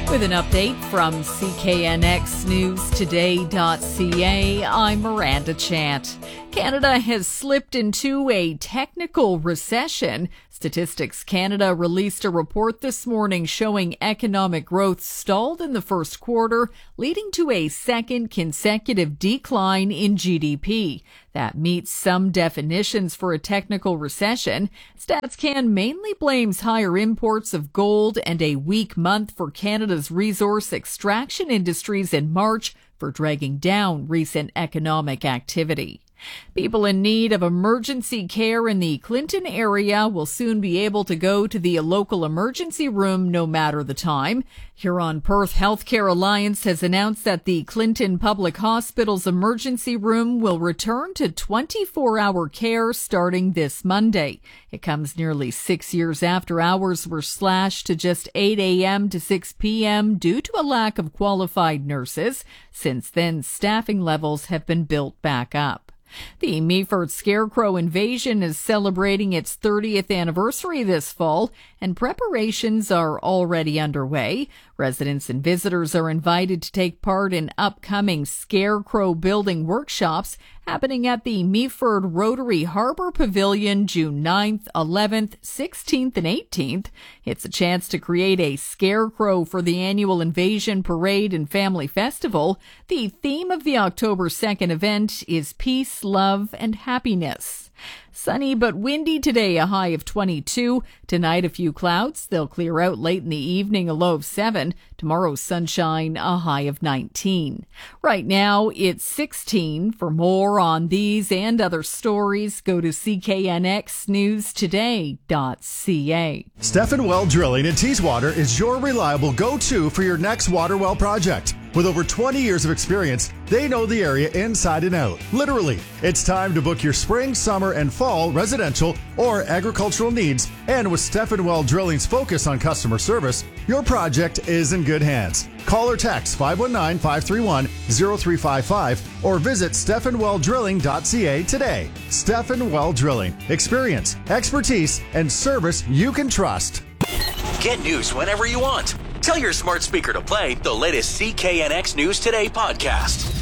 With an update from CKNXNewsToday.ca, I'm Miranda Chant. Canada has slipped into a technical recession. Statistics Canada released a report this morning showing economic growth stalled in the first quarter, leading to a second consecutive decline in GDP. That meets some definitions for a technical recession. StatsCan mainly blames higher imports of gold and a weak month for Canada's resource extraction industries in March for dragging down recent economic activity. People in need of emergency care in the Clinton area will soon be able to go to the local emergency room no matter the time. Huron-Perth Healthcare Alliance has announced that the Clinton Public Hospital's emergency room will return to 24-hour care starting this Monday. It comes nearly 6 years after hours were slashed to just 8 a.m. to 6 p.m. due to a lack of qualified nurses. Since then, staffing levels have been built back up. The Meaford Scarecrow Invasion is celebrating its 30th anniversary this fall, and preparations are already underway. Residents and visitors are invited to take part in upcoming scarecrow building workshops happening at the Meaford Rotary Harbor Pavilion June 9th, 11th, 16th, and 18th. It's a chance to create a scarecrow for the annual Invasion Parade and Family Festival. The theme of the October 2nd event is peace, love, and happiness. Sunny but windy today, a high of 22. Tonight, a few clouds. They'll clear out late in the evening, a low of 7. Tomorrow, sunshine, a high of 19. Right now, it's 16. For more on these and other stories, go to CKNXNewsToday.ca. Stefan Well Drilling in Teeswater is your reliable go-to for your next water well project. With over 20 years of experience, they know the area inside and out. Literally, it's time to book your spring, summer, and fall residential or agricultural needs. And with Stefan Well Drilling's focus on customer service, your project is in good hands. Call or text 519-531-0355 or visit StefanWellDrilling.ca today. Stefan Well Drilling. Experience, expertise, and service you can trust. Get news whenever you want. Tell your smart speaker to play the latest CKNX News Today podcast.